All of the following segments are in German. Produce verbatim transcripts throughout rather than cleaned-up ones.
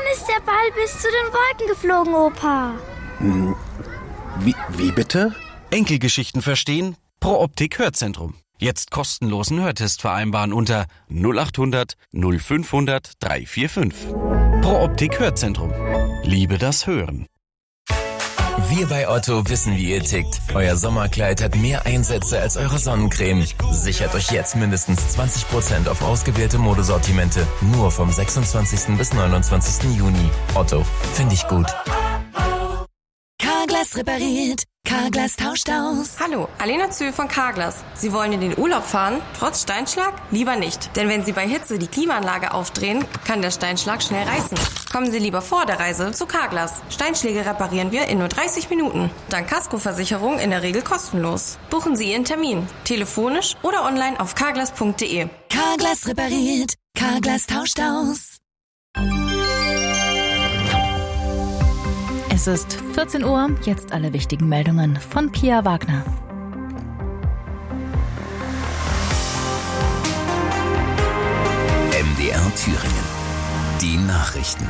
ist der Ball bis zu den Wolken geflogen, Opa. Hm, wie, wie bitte? Enkelgeschichten verstehen? Pro Optik Hörzentrum. Jetzt kostenlosen Hörtest vereinbaren unter null acht hundert null fünfhundert dreihundertfünfundvierzig. Pro Optik Hörzentrum. Liebe das Hören. Wir bei Otto wissen, wie ihr tickt. Euer Sommerkleid hat mehr Einsätze als eure Sonnencreme. Sichert euch jetzt mindestens zwanzig Prozent auf ausgewählte Modesortimente. Nur vom sechsundzwanzigsten bis neunundzwanzigsten Juni. Otto, finde ich gut. Carglass repariert. Carglass tauscht aus. Hallo, Alena Zühl von Carglass. Sie wollen in den Urlaub fahren? Trotz Steinschlag? Lieber nicht. Denn wenn Sie bei Hitze die Klimaanlage aufdrehen, kann der Steinschlag schnell reißen. Kommen Sie lieber vor der Reise zu Carglass. Steinschläge reparieren wir in nur dreißig Minuten. Dank Kaskoversicherung in der Regel kostenlos. Buchen Sie Ihren Termin. Telefonisch oder online auf carglass punkt de. Carglass repariert. Carglass tauscht aus. Es ist vierzehn Uhr, jetzt alle wichtigen Meldungen von Pia Wagner. M D R Thüringen. Die Nachrichten.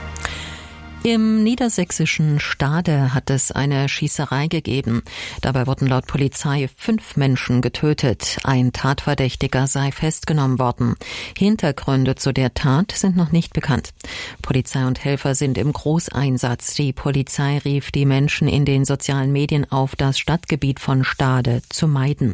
Im niedersächsischen Stade hat es eine Schießerei gegeben. Dabei wurden laut Polizei fünf Menschen getötet. Ein Tatverdächtiger sei festgenommen worden. Hintergründe zu der Tat sind noch nicht bekannt. Polizei und Helfer sind im Großeinsatz. Die Polizei rief die Menschen in den sozialen Medien auf, das Stadtgebiet von Stade zu meiden.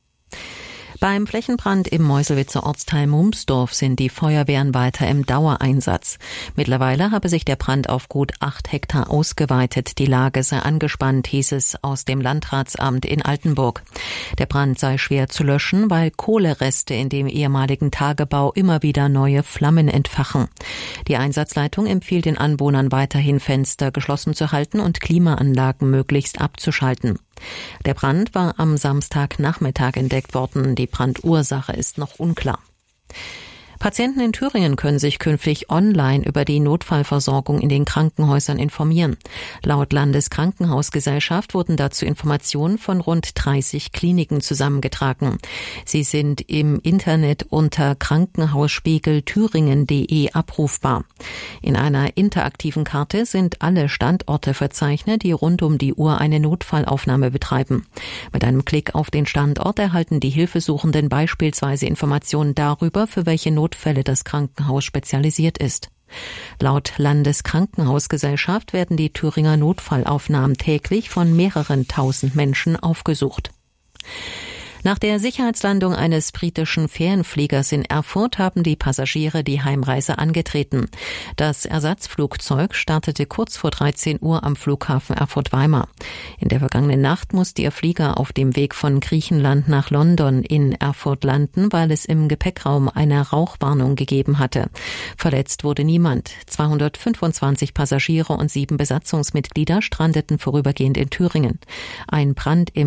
Beim Flächenbrand im Meuselwitzer Ortsteil Mumsdorf sind die Feuerwehren weiter im Dauereinsatz. Mittlerweile habe sich der Brand auf gut acht Hektar ausgeweitet. Die Lage sei angespannt, hieß es aus dem Landratsamt in Altenburg. Der Brand sei schwer zu löschen, weil Kohlereste in dem ehemaligen Tagebau immer wieder neue Flammen entfachen. Die Einsatzleitung empfiehlt den Anwohnern weiterhin Fenster geschlossen zu halten und Klimaanlagen möglichst abzuschalten. Der Brand war am Samstagnachmittag entdeckt worden. Die Brandursache ist noch unklar. Patienten in Thüringen können sich künftig online über die Notfallversorgung in den Krankenhäusern informieren. Laut Landeskrankenhausgesellschaft wurden dazu Informationen von rund dreißig Kliniken zusammengetragen. Sie sind im Internet unter krankenhausspiegel thüringen punkt de abrufbar. In einer interaktiven Karte sind alle Standorte verzeichnet, die rund um die Uhr eine Notfallaufnahme betreiben. Mit einem Klick auf den Standort erhalten die Hilfesuchenden beispielsweise Informationen darüber, für welche Notfälle das Krankenhaus spezialisiert ist. Laut Landeskrankenhausgesellschaft werden die Thüringer Notfallaufnahmen täglich von mehreren tausend Menschen aufgesucht. Nach der Sicherheitslandung eines britischen Fährenfliegers in Erfurt haben die Passagiere die Heimreise angetreten. Das Ersatzflugzeug startete kurz vor dreizehn Uhr am Flughafen Erfurt-Weimar. In der vergangenen Nacht musste ihr Flieger auf dem Weg von Griechenland nach London in Erfurt landen, weil es im Gepäckraum eine Rauchwarnung gegeben hatte. Verletzt wurde niemand. zweihundertfünfundzwanzig Passagiere und sieben Besatzungsmitglieder strandeten vorübergehend in Thüringen. Ein Brand im